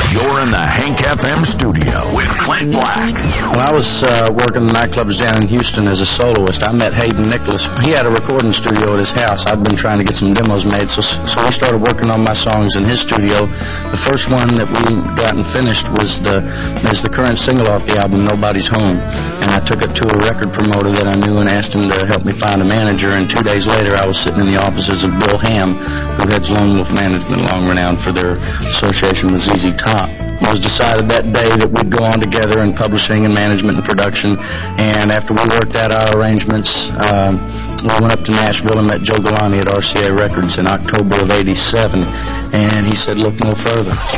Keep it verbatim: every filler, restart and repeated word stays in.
You're in the Hank F M studio with Clint Black. When I was uh, working in nightclubs down in Houston as a soloist, I met Hayden Nicholas. He had a recording studio at his house. I'd been trying to get some demos made, so so we started working on my songs in his studio. The first one that we got and finished was the is the current single off the album, Nobody's Home. And I took it to a record promoter that I knew and asked him to help me find a manager. And two days later, I was sitting in the offices of Bill Ham, who heads Lone Wolf Management, long renowned for their association with Z Z Top. It was decided that day that we'd go on together in publishing and management and production. And after we worked out our arrangements, um, we went up to Nashville and met Joe Galante at R C A Records in October of eighty-seven. And he said, look no further.